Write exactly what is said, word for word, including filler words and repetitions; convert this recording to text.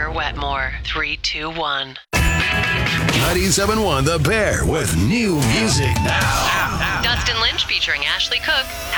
Bear Wetmore, three two one. ninety-seven point one The Bear with new music now. Dustin Lynch featuring Ashley Cook.